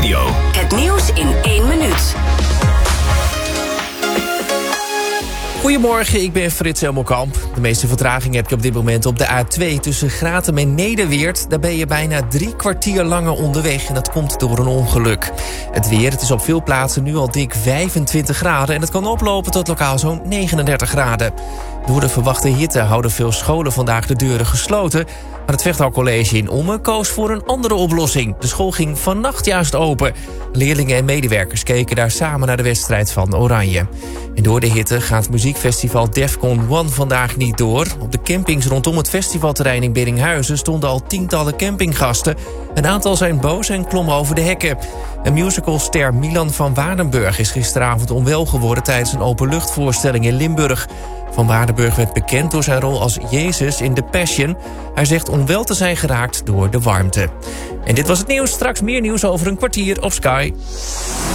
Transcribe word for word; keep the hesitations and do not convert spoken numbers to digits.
Radio. Het nieuws in één minuut. Goedemorgen, ik ben Frits Helmelkamp. De meeste vertraging heb je op dit moment op de A twee tussen Gratum en Nederweert. Daar ben je bijna drie kwartier langer onderweg en dat komt door een ongeluk. Het weer, het is op veel plaatsen nu al dik vijfentwintig graden... en het kan oplopen tot lokaal zo'n negenendertig graden. Door de verwachte hitte houden veel scholen vandaag de deuren gesloten... maar het Vechthaal College in Ommen koos voor een andere oplossing. De school ging vannacht juist open. Leerlingen en medewerkers keken daar samen naar de wedstrijd van Oranje. En door de hitte gaat muziekfestival Defcon One vandaag niet door. Op de campings rondom het festivalterrein in Biddinghuizen stonden al tientallen campinggasten. Een aantal zijn boos en klommen over de hekken. Een musicalster Milan van Waardenburg is gisteravond onwel geworden tijdens een openluchtvoorstelling in Limburg. Van Waardenburg werd bekend door zijn rol als Jezus in The Passion. Hij zegt onwel te zijn geraakt door de warmte. En dit was het nieuws. Straks meer nieuws over een kwartier op Sky.